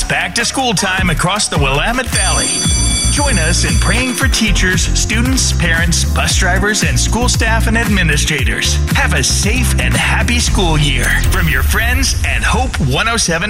back to school time across the Willamette Valley. Join us in praying for teachers, students, parents, bus drivers, and school staff and administrators. Have a safe and happy school year from your friends at Hope 107.